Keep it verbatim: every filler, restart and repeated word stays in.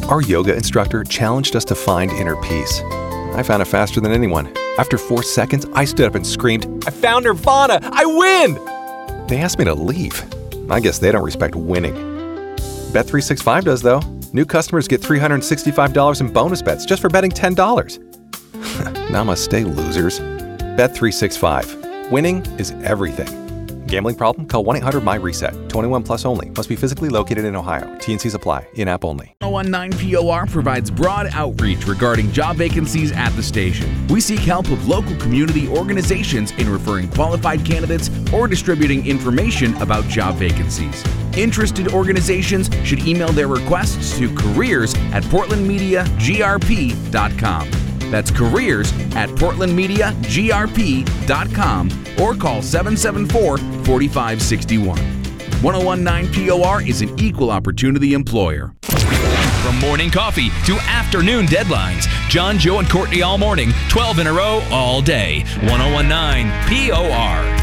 Our yoga instructor challenged us to find inner peace. I found it faster than anyone. After four seconds, I stood up and screamed, "I found Nirvana! I win!" They asked me to leave. I guess they don't respect winning. Bet three sixty-five does, though. New customers get three hundred sixty-five dollars in bonus bets just for betting ten dollars. Namaste, losers. Bet three sixty-five. Winning is everything. Gambling problem? Call one eight hundred M Y reset. twenty-one plus only. Must be physically located in Ohio. T N Cs apply. In-app only. one oh one nine P O R provides broad outreach regarding job vacancies at the station. We seek help of local community organizations in referring qualified candidates or distributing information about job vacancies. Interested organizations should email their requests to careers at portland media g r p dot com. That's careers at portland media g r p dot com or call seven seven four, four five six one. one oh one nine P O R is an equal opportunity employer. From morning coffee to afternoon deadlines, John, Joe, and Courtney all morning, twelve in a row all day. one oh one nine P O R.